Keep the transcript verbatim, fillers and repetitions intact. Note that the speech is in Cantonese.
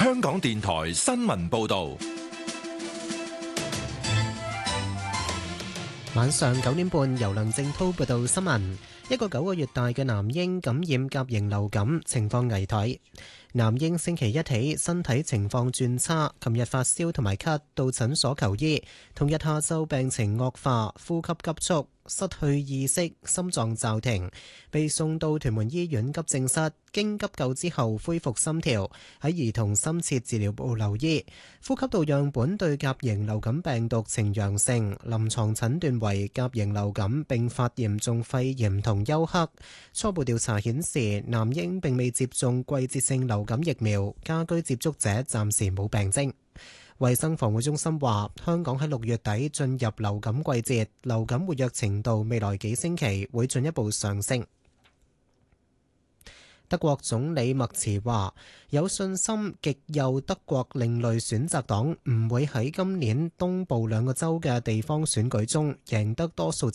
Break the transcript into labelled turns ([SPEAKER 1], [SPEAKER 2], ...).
[SPEAKER 1] 香港電台新聞報道。
[SPEAKER 2] 晚上九點半，由梁正滔報道新聞。一個九個月大嘅男嬰感染甲型流感，情況危殆。男嬰星期一起身體情況轉差，琴日發燒同埋咳，到診所求醫。同日下晝病情惡化，呼吸急促，失去意識，心臟驟停，被送到屯門醫院急症室，經急救之後恢復心跳，喺兒童深切治療部留醫。呼吸道樣本對甲型流感病毒呈陽性，臨床診斷為甲型流感並發嚴重肺炎同休克。初步調查顯示，男嬰並未接種季節性流感疫苗，家居接觸者暫時冇病徵。衛生防護中心話，香港喺六月底進入流感季節，流感活躍程度未來幾星期會進一步上升。德國總理默茨話，有信心極右德國另類選擇黨唔會喺今年東部兩個州嘅地方選舉中贏得多數